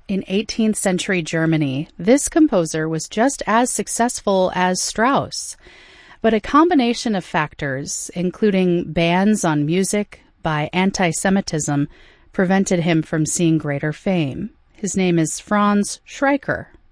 In 18th century Germany, this composer was just as successful as Strauss. But a combination of factors, including bans on music by anti-Semitism, prevented him from seeing greater fame. His name is Franz Schreiker.